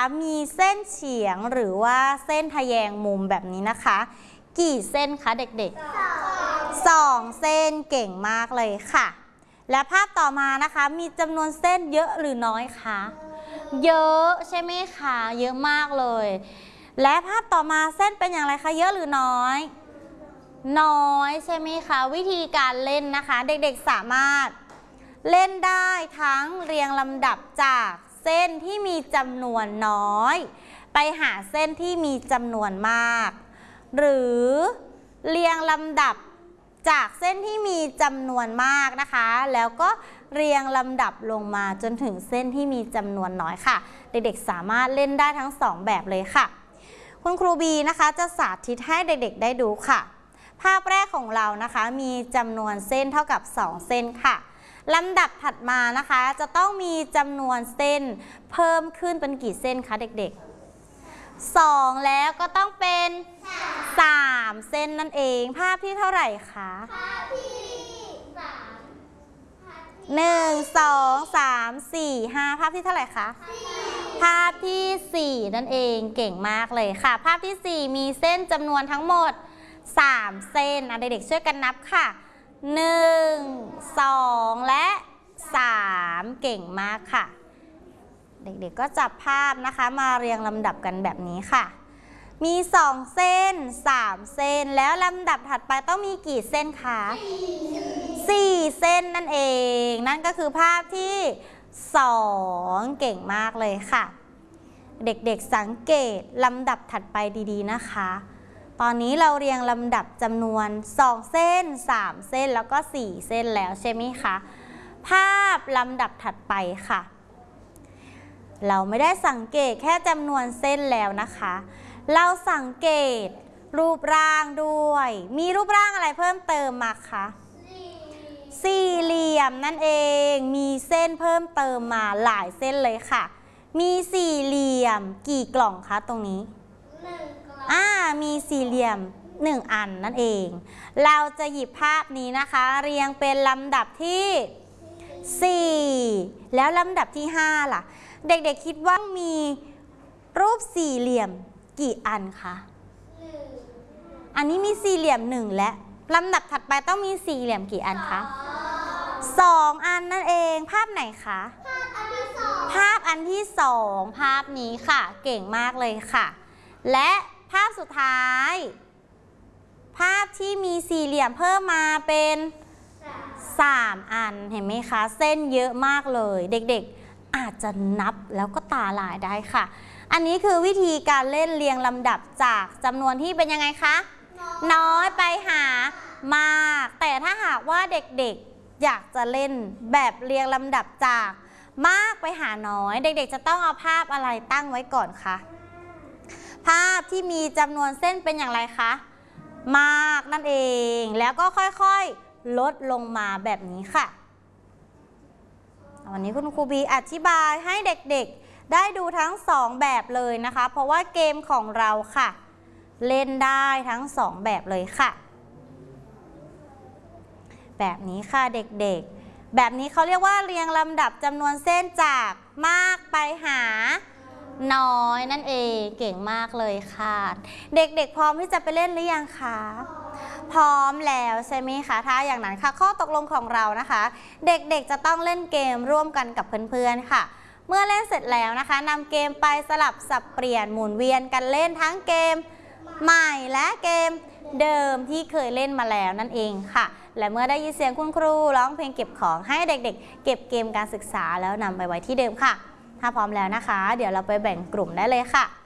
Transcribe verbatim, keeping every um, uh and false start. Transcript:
มีเส้นเฉียงหรือว่าเส้นทะแยงมุมแบบนี้นะคะกี่เส้นคะเด็กๆสองเส้นเก่งมากเลยค่ะและภาพต่อมานะคะมีจำนวนเส้นเยอะหรือน้อยคะเยอะใช่ไหมคะเยอะมากเลยและภาพต่อมาเส้นเป็นอย่างไรคะเยอะหรือน้อยน้อยใช่ไหมคะวิธีการเล่นนะคะเด็กๆสามารถเล่นได้ทั้งเรียงลำดับจากเส้นที่มีจำนวนน้อยไปหาเส้นที่มีจำนวนมากหรือเรียงลำดับจากเส้นที่มีจำนวนมากนะคะแล้วก็เรียงลำดับลงมาจนถึงเส้นที่มีจำนวนน้อยค่ะเด็กๆสามารถเล่นได้ทั้งสองแบบเลยค่ะคุณครูบีนะคะจะสาธิตให้เด็กๆได้ดูค่ะภาพแรกของเรานะคะมีจำนวนเส้นเท่ากับสองเส้นค่ะลำดับถัดมานะคะจะต้องมีจำนวนเส้นเพิ่มขึ้นเป็นกี่เส้นคะเด็กๆสองแล้วก็ต้องเป็นสามเส้นนั่นเองภาพที่เท่าไหร่คะภาพที่สามหนึ่งสองสามสี่ห้าภาพที่เท่าไหร่คะภาพที่สี่นั่นเองเก่งมากเลยค่ะภาพที่สี่มีเส้นจำนวนทั้งหมดสามเส้นเด็กๆช่วยกันนับค่ะหนึ่ง สองและสามเก่งมากค่ะเด็กๆก็จับภาพนะคะมาเรียงลำดับกันแบบนี้ค่ะมีสองเส้นสามเส้นแล้วลำดับถัดไปต้องมีกี่เส้นคะสี่เส้นนั่นเองนั่นก็คือภาพที่สองเก่งมากเลยค่ะเด็กๆสังเกตลำดับถัดไปดีๆนะคะตอนนี้เราเรียงลำดับจำนวนสองเส้นสามเส้นแล้วก็สี่เส้นแล้วใช่ไหมคะภาพลำดับถัดไปค่ะเราไม่ได้สังเกตแค่จำนวนเส้นแล้วนะคะเราสังเกตรูปร่างด้วยมีรูปร่างอะไรเพิ่มเติมมาคะสี่เหลี่ยมนั่นเองมีเส้นเพิ่มเติมมาหลายเส้นเลยค่ะมีสี่เหลี่ยมกี่กล่องคะตรงนี้อ่ามีสี่เหลี่ยมหนึ่งอันนั่นเองเราจะหยิบภาพนี้นะคะเรียงเป็นลำดับที่สี่แล้วลำดับที่ห้าล่ะเด็กๆคิดว่ามีรูปสี่เหลี่ยมกี่อันคะอันนี้มีสี่เหลี่ยมหนึ่งและลำดับถัดไปต้องมีสี่เหลี่ยมกี่อันคะสองอันนั่นเองภาพไหนคะภาพอันที่สองภาพนี้ค่ะเก่งมากเลยค่ะและภาพสุดท้ายภาพที่มีสี่เหลี่ยมเพิ่มมาเป็นสามอันเห็นไหมคะเส้นเยอะมากเลยเด็กๆอาจจะนับแล้วก็ตาลายได้ค่ะอันนี้คือวิธีการเล่นเรียงลำดับจากจำนวนที่เป็นยังไงคะน้อยไปหามากแต่ถ้าหากว่าเด็กๆอยากจะเล่นแบบเรียงลำดับจากมากไปหาน้อยเด็กๆจะต้องเอาภาพอะไรตั้งไว้ก่อนคะภาพที่มีจำนวนเส้นเป็นอย่างไรคะมากนั่นเองแล้วก็ค่อยๆลดลงมาแบบนี้ค่ะวันนี้คุณครูบีอธิบายให้เด็กๆได้ดูทั้งสองแบบเลยนะคะเพราะว่าเกมของเราค่ะเล่นได้ทั้งสองแบบเลยค่ะแบบนี้ค่ะเด็กๆแบบนี้เขาเรียกว่าเรียงลำดับจำนวนเส้นจากมากไปหาน้อยนั่นเองเก่งมากเลยค่ะเด็กๆพร้อมที่จะไปเล่นหรือยังคะพร้อมแล้วใช่ไหมคะถ้าอย่างนั้นค่ะข้อตกลงของเรานะคะเด็กๆจะต้องเล่นเกมร่วมกันกับเพื่อนๆค่ะเมื่อเล่นเสร็จแล้วนะคะนำเกมไปสลับสับเปลี่ยนหมุนเวียนกันเล่นทั้งเกมใหม่และเกมเดิมที่เคยเล่นมาแล้วนั่นเองค่ะและเมื่อได้ยินเสียงคุณครูร้องเพลงเก็บของให้เด็กๆเก็บเกมการศึกษาแล้วนำไปไว้ที่เดิมค่ะถ้าพร้อมแล้วนะคะเดี๋ยวเราไปแบ่งกลุ่มได้เลยค่ะ